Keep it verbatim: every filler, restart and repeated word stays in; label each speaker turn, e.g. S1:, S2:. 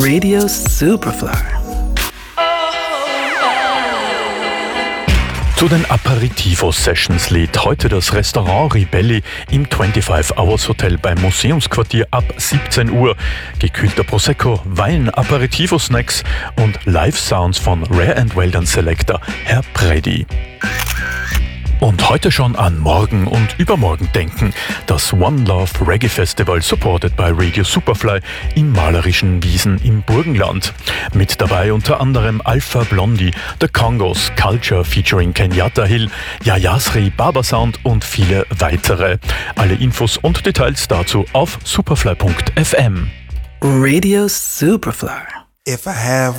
S1: Radio Superfly.
S2: Zu den Aperitivos-Sessions lädt heute das Restaurant Ribelli im fünfundzwanzig Hours Hotel beim Museumsquartier ab siebzehn Uhr. Gekühlter Prosecco, Wein, Aperitivo-Snacks und Live-Sounds von Rare and Weldon Selector Herr Predi. Und heute schon an morgen und übermorgen denken. Das One Love Reggae Festival, supported by Radio Superfly im malerischen Wiesen im Burgenland. Mit dabei unter anderem Alpha Blondie, The Congos, Culture featuring Kenyatta Hill, Yayasri, Baba Sound und viele weitere. Alle Infos und Details dazu auf superfly punkt f m.
S1: Radio Superfly.
S3: If I have